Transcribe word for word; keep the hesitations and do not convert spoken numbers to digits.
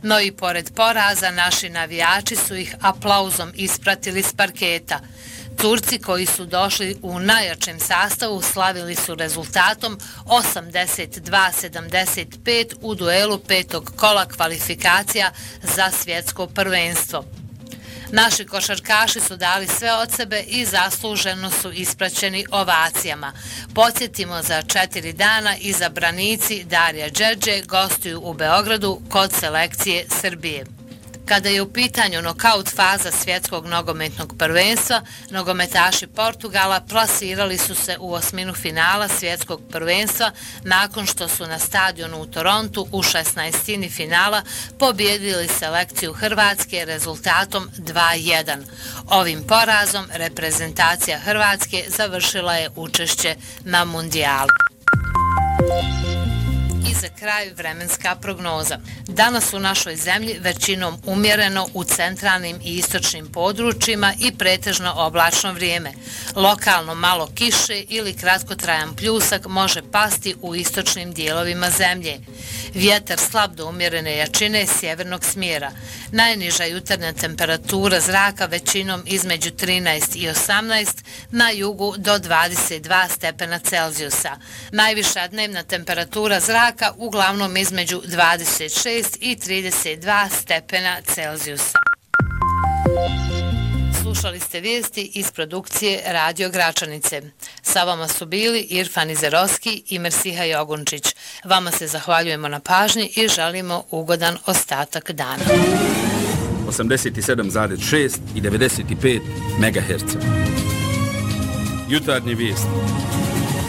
No i pored poraza naši navijači su ih aplauzom ispratili s parketa. Turci koji su došli u najjačem sastavu slavili su rezultatom osamdeset dva sedamdeset pet u duelu petog kola kvalifikacija za svjetsko prvenstvo. Naši košarkaši su dali sve od sebe i zasluženo su ispraćeni ovacijama. Podsjetimo, za četiri dana izabranici Darija Đerđe gostuju u Beogradu kod selekcije Srbije. Kada je u pitanju nokaut faza svjetskog nogometnog prvenstva, nogometaši Portugala plasirali su se u osminu finala svjetskog prvenstva nakon što su na stadionu u Torontu u šesnaestini finala pobijedili selekciju Hrvatske rezultatom dva jedan. Ovim porazom reprezentacija Hrvatske završila je učešće na mundijalu. I za kraj vremenska prognoza. Danas u našoj zemlji većinom umjereno u centralnim i istočnim područjima i pretežno oblačno vrijeme. Lokalno malo kiše ili kratkotrajan pljusak može pasti u istočnim dijelovima zemlje. Vjetar slab do umjerene jačine sjevernog smjera. Najniža jutarnja temperatura zraka većinom između trinaest i osamnaest, na jugu do dvadeset dva stepena Celzijusa. Najviša dnevna temperatura zraka uglavnom između dvadeset šest i trideset dva stepena Celzijusa. Slušali ste vijesti iz produkcije Radio Gračanice. Sa vama su bili Irfan Izerovski i Mersiha Jogunčić. Vama se zahvaljujemo na pažnji i želimo ugodan ostatak dana. osamdeset sedam zarez šest i devedeset pet megaherca. Jutarnje vijesti.